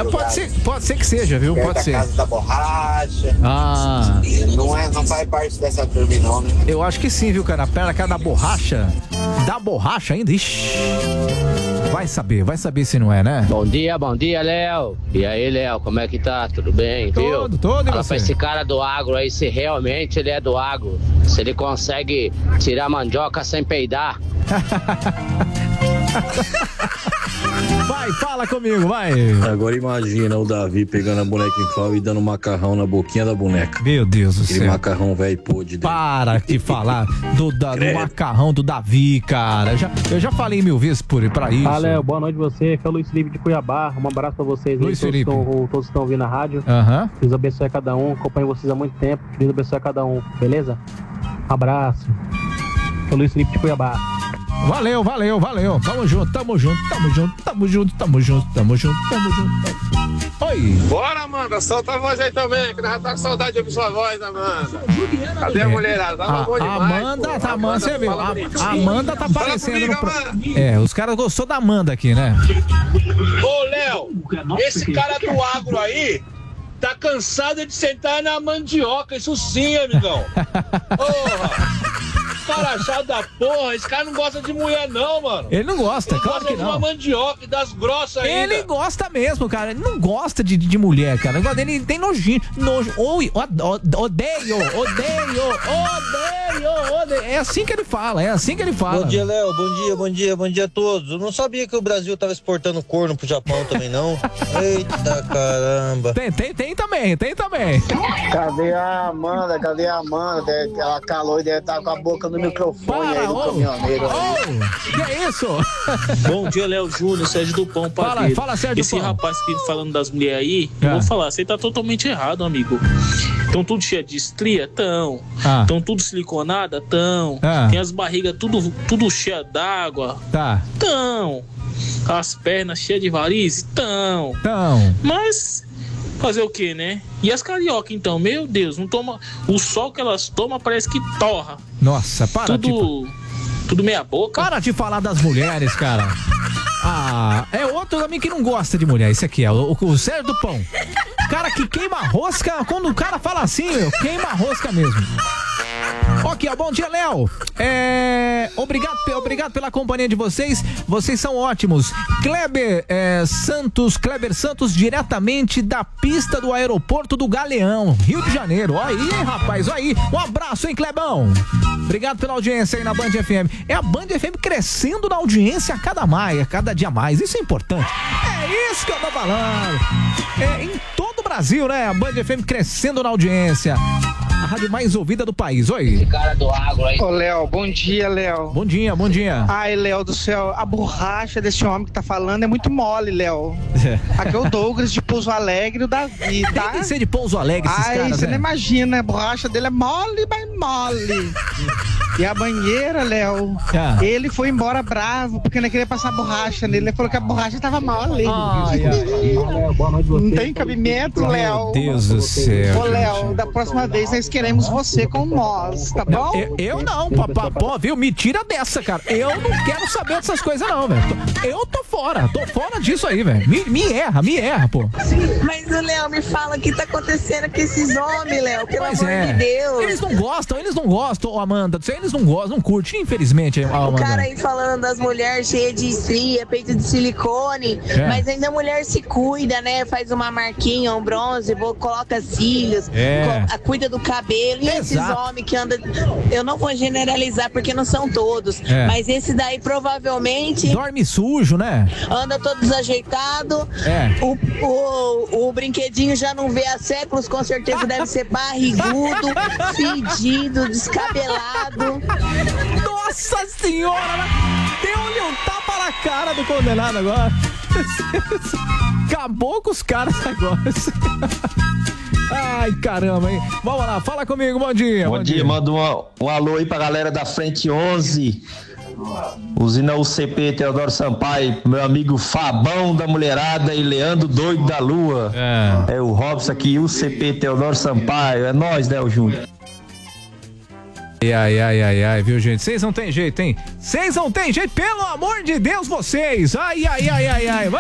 pode ser que seja, viu? Perto Pode da ser. Casa da Borracha. Ah, Não faz parte dessa turma, não, né? eu acho que sim, viu, cara? Perto da Casa da Borracha. Da borracha ainda? Ixi. Vai saber se não é, né? Bom dia, Léo. E aí, Léo, como é que tá? Tudo bem, viu? Todo, e Fala você? pra esse cara do agro aí se realmente ele é do agro. Se ele consegue tirar mandioca sem peidar. Vai, fala comigo, vai. Agora imagina o Davi pegando a boneca inflável e dando macarrão na boquinha da boneca. Meu Deus do Aquele céu. macarrão velho podre. Para de falar do macarrão do Davi, cara. Eu já falei 1000 vezes pra isso. Léo, boa noite você. Aqui é o Luiz Felipe de Cuiabá. Um abraço pra vocês aí, Luiz Felipe. todos estão ouvindo a rádio. Aham. Deus abençoe a cada um. Acompanho vocês há muito tempo. Deus abençoe a cada um, beleza? Abraço. Aqui é o Luiz Felipe de Cuiabá. Valeu. Tamo junto. Oi. Bora, Amanda, solta a voz aí também, que nós já tá com saudade de ouvir sua voz, Amanda. Cadê a mulherada? Tava bom demais. Amanda, você viu? A Amanda tá Fala aparecendo comigo, no... Os caras gostou da Amanda aqui, né? Ô, Léo, esse cara do agro aí tá cansado de sentar na mandioca, isso sim, amigão. Porra! Carachado da porra, esse cara não gosta de mulher não, mano. Ele não gosta, Ele claro gosta que de não. uma mandioca e das grossas ainda. Ele gosta mesmo, cara. Ele não gosta de mulher, cara. Ele tem nojinho. Odeio. É assim que ele fala, Bom dia, Léo. Bom dia a todos. Eu não sabia que o Brasil tava exportando corno pro Japão também, não. Eita caramba. Tem também. Cadê a Amanda? Ela calou e deve estar com a boca no microfone aí do caminhoneiro. Que é isso? Bom dia, Léo Júnior, Sérgio do Pão, Padeiro. Fala, Sérgio Esse do Pão. rapaz que falando das mulheres aí, eu vou falar, você tá totalmente errado, amigo. Estão tudo cheio de estria? Tão. Estão tudo siliconada? Tão. Tem as barrigas tudo cheia d'água? Tá. Tão. As pernas cheias de varizes? Tão. Mas... fazer o que, né? E as carioca, então? Meu Deus, não toma... O sol que elas tomam parece que torra. Nossa, para Tudo meia boca. Para de falar das mulheres, cara. É outro também que não gosta de mulher. Esse aqui é o Sérgio do Pão. Cara que queima a rosca. Quando o cara fala assim, queima a rosca mesmo. Ok, bom dia, Léo. Obrigado pela companhia de vocês. Vocês são ótimos. Kleber Santos, diretamente da pista do aeroporto do Galeão, Rio de Janeiro. Ó aí, rapaz, ó aí. Um abraço, hein, Clebão. Obrigado pela audiência aí na Band FM. É a Band FM crescendo na audiência a cada dia mais. Isso é importante. É isso que eu tô falando. Em todo o Brasil, né? A Band FM crescendo na audiência. A rádio mais ouvida do país. Oi. Esse cara do agro aí. Ô, Léo, bom dia, Léo. Bom dia. Ai, Léo do céu, a borracha desse homem que tá falando é muito mole, Léo. Aqui é o Douglas de Pouso Alegre, o Davi, tá? Tem que ser de Pouso Alegre esses caras, você né? não imagina, a borracha dele é mole, mas mole. E a banheira, Léo, ele foi embora bravo, porque não queria passar borracha nele. Ele falou que a borracha tava mole. Não tem cabimento, Léo. Meu Deus do céu. Ô, Léo, da próxima vez nós queremos você com nós, tá bom? Eu não, papapó, viu? Me tira dessa, cara. Eu não quero saber dessas coisas, não, velho. Eu tô fora disso aí, velho. Me erra, pô. Mas o Léo, me fala o que tá acontecendo com esses homens, Léo, pelo amor de Deus. Eles não gostam, Amanda. Eles não gostam, não curtem, infelizmente, Amanda. O cara aí falando das mulheres cheias de estria, peito de silicone, mas ainda a mulher se cuida, né? Faz uma marquinha, um bronze, coloca cílios, cuida do cabelo. E esses homens que andam, eu não vou generalizar porque não são todos, mas esse daí provavelmente dorme sujo, né? Anda todo desajeitado. O brinquedinho já não vê há séculos, com certeza deve ser barrigudo, fedido, descabelado. Nossa senhora! Deu-lhe um tapa na cara do condenado agora. Acabou com os caras agora. Ai, caramba, hein? Vamos lá, fala comigo, bom dia. Bom dia, manda um alô aí pra galera da Frente 11, usina UCP Teodoro Sampaio, meu amigo Fabão da Mulherada e Leandro Doido da Lua. É o Robson aqui, UCP Teodoro Sampaio, é nóis, né, o Júnior? Ai, viu, gente? Vocês não tem jeito, hein? Vocês não tem jeito, pelo amor de Deus, vocês! Ai.